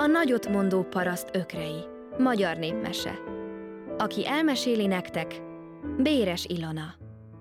A nagyotmondó paraszt ökrei. Magyar népmese. Aki elmeséli nektek, Béres Ilona.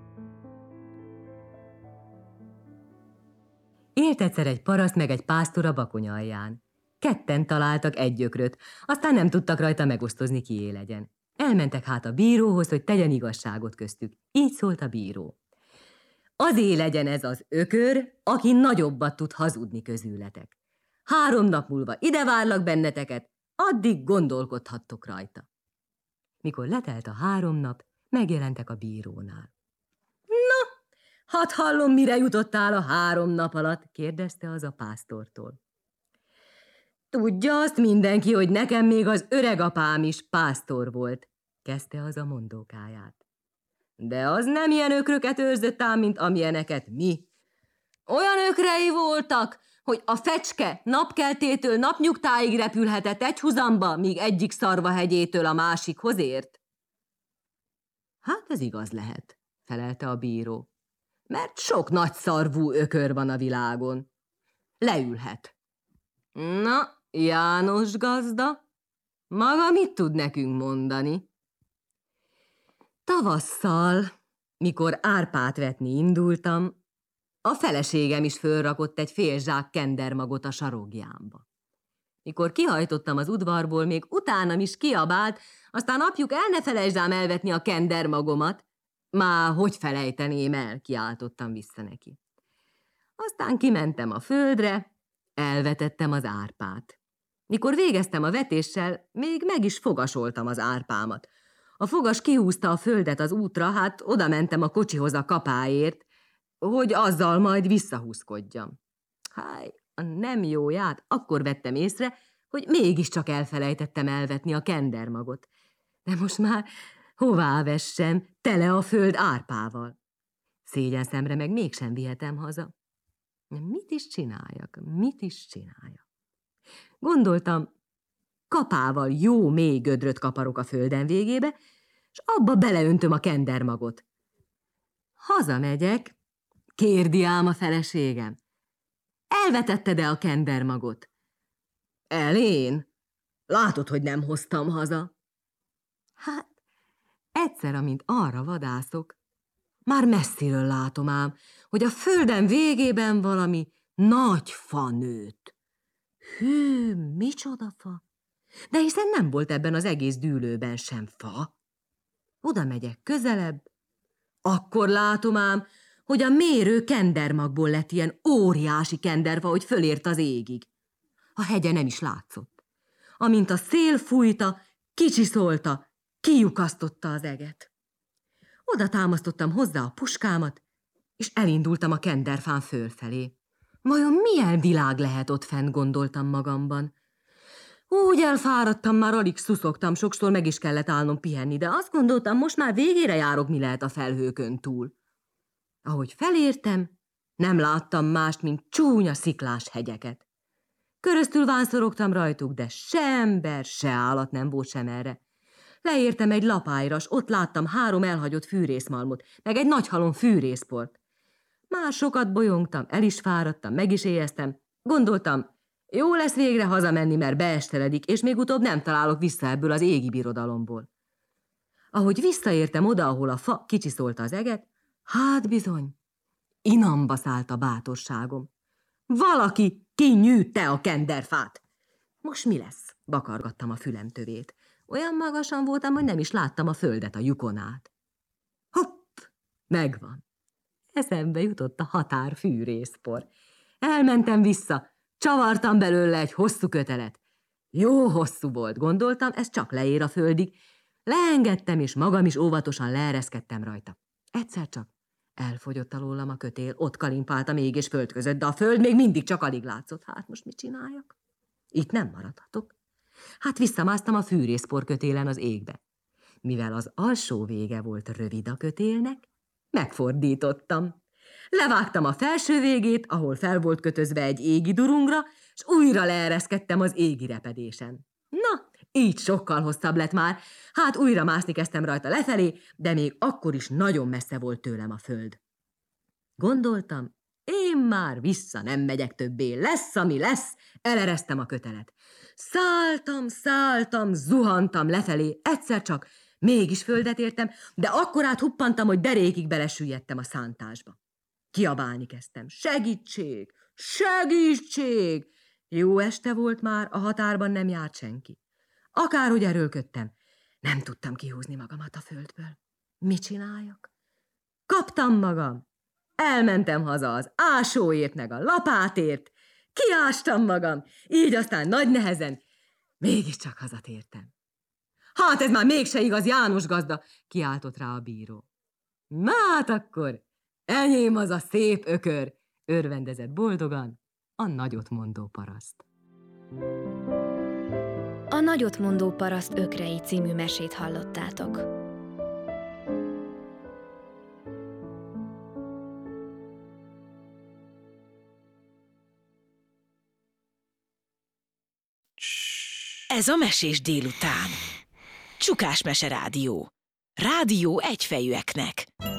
Élt egyszer egy paraszt meg egy pásztor a Bakony alján. Ketten találtak egy ökröt, aztán nem tudtak rajta megosztozni, kié legyen. Elmentek hát a bíróhoz, hogy tegyen igazságot köztük. Így szólt a bíró. Azé legyen ez az ökör, aki nagyobbat tud hazudni közületek. 3 nap múlva ide várlak benneteket, addig gondolkodhattok rajta. Mikor letelt a 3 nap, megjelentek a bírónál. Na, hadd hallom, mire jutottál a 3 nap alatt, kérdezte az a pásztortól. Tudja azt mindenki, hogy nekem még az öregapám is pásztor volt, kezdte az a mondókáját. De az nem ilyen ökröket őrzött ám, mint amilyeneket mi. Olyan ökrei voltak, hogy a fecske napkeltétől napnyugtáig repülhetett egyhuzamba, míg egyik szarvahegyétől a másikhoz ért. Hát ez igaz lehet, felelte a bíró, mert sok nagyszarvú ökör van a világon. Leülhet. Na, János gazda, maga mit tud nekünk mondani? Tavasszal, mikor árpát vetni indultam, a feleségem is fölrakott egy fél zsák kendermagot a sarokjámba. Mikor kihajtottam az udvarból, még utánam is kiabált, aztán apjuk, el ne felejtsd ám elvetni a kendermagomat. Már hogy felejteném el, kiáltottam vissza neki. Aztán kimentem a földre, elvetettem az árpát. Mikor végeztem a vetéssel, még meg is fogasoltam az árpámat. A fogas kihúzta a földet az útra, hát oda mentem a kocsihoz a kapáért, hogy azzal majd visszahúzkodjam. Háj, a nem jóját, akkor vettem észre, hogy mégiscsak elfelejtettem elvetni a kendermagot. De most már hová vessem, tele a föld árpával. Szégyenszemre meg mégsem vihetem haza. Mit is csináljak? Gondoltam, kapával jó mély gödröt kaparok a földem végébe, és abba beleöntöm a kendermagot. Hazamegyek, kérdi ám a feleségem. Elvetetted-e a kendermagot? Én? Látod, hogy nem hoztam haza. Hát, egyszer, amint arra vadászok, már messziről látom ám, hogy a földem végében valami nagy fa nőtt. Hű, micsoda fa? De hiszen nem volt ebben az egész dűlőben sem fa. Oda megyek közelebb, akkor látom ám, hogy a mérő kendermagból lett ilyen óriási kenderfa, hogy fölért az égig. A hegye nem is látszott. Amint a szél fújta, kicsiszolta, kilyukasztotta az eget. Oda támasztottam hozzá a puskámat, és elindultam a kenderfán fölfelé. Vajon milyen világ lehet ott fent, gondoltam magamban. Úgy elfáradtam, már alig szuszogtam, sokszor meg is kellett állnom pihenni, de azt gondoltam, most már végére járok, mi lehet a felhőkön túl. Ahogy felértem, nem láttam mást, mint csúnya sziklás hegyeket. Köröztül vánszorogtam rajtuk, de se ember, se állat nem volt sem erre. Leértem egy lapályra, s ott láttam 3 elhagyott fűrészmalmot, meg egy nagy halom fűrészport. Már sokat bolyongtam, el is fáradtam, meg is éheztem. Gondoltam, jó lesz végre hazamenni, mert beesteledik, és még utóbb nem találok vissza ebből az égi birodalomból. Ahogy visszaértem oda, ahol a fa kicsiszolta az eget, hát bizony, inamba szállt a bátorságom. Valaki kinyűtte a kenderfát. Most mi lesz? Bakargattam a fülem tövét. Olyan magasan voltam, hogy nem is láttam a földet a lyukon át. Hopp! Megvan. Eszembe jutott a határ fűrészpor. Elmentem vissza, csavartam belőle egy hosszú kötelet. Jó hosszú volt, gondoltam, ez csak leér a földig. Leengedtem, és magam is óvatosan leereszkedtem rajta. Egyszer csak elfogyott alólam a kötél, ott kalimpáltam ég és föld között, de a föld még mindig csak alig látszott. Hát most mit csináljak? Itt nem maradhatok. Hát visszamásztam a fűrészpor kötélen az égbe. Mivel az alsó vége volt rövid a kötélnek, megfordítottam. Levágtam a felső végét, ahol fel volt kötözve egy égi durungra, és újra leereszkedtem az égi repedésen. Na, így sokkal hosszabb lett már. Hát újra mászni kezdtem rajta lefelé, de még akkor is nagyon messze volt tőlem a föld. Gondoltam, én már vissza nem megyek többé, lesz, ami lesz, eleresztem a kötelet. Szálltam, zuhantam lefelé, egyszer csak mégis földet értem, de akkorát huppantam, hogy derékig belesüllyedtem a szántásba. Kiabálni kezdtem. Segítség! Segítség! Jó este volt már, a határban nem járt senki. Akárhogy erőlködtem, nem tudtam kihúzni magamat a földből. Mit csináljak? Kaptam magam. Elmentem haza az ásóért meg a lapátért, kiástam magam, így aztán nagy nehezen mégiscsak hazatértem. Hát ez már mégse igaz, János gazda, kiáltott rá a bíró. Na hát akkor, enyém az a szép ökör, örvendezett boldogan a nagyotmondó paraszt. A Nagyotmondó paraszt ökrei című mesét hallottátok. Ez a Mesés délután. Csukás Mese Rádió. Rádió egyfejűeknek.